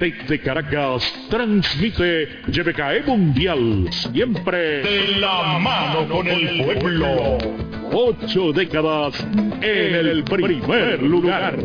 Desde Caracas, transmite YBKE Mundial, siempre de la mano con el pueblo. 8 décadas en el primer lugar.